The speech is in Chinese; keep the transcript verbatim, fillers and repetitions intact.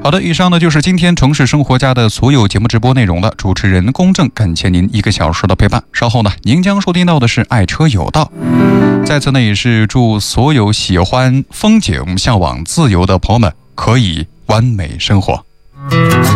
好的，以上呢就是今天城市生活家的所有节目直播内容了。主持人公正，感谢您一个小时的陪伴。稍后呢，您将收听到的是爱车有道。在此呢，也是祝所有喜欢风景、向往自由的朋友们可以完美生活。